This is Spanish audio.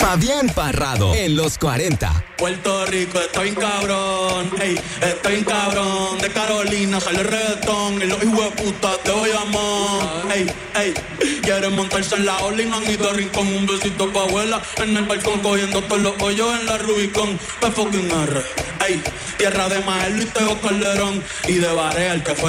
Fabián Parrado en los 40. Puerto Rico está bien cabrón, ey, está bien cabrón. De Carolina sale el reggaetón y los hijueputas de Bayamón, ey, ey. Quieren montarse en la ola y no han ido a Rincón. Un besito pa' abuela en el balcón, cogiendo todos los hoyos en la Rubicón. P fucking R, ey. Tierra de Mael, Luis Tego Calderón y de Barea, el que fue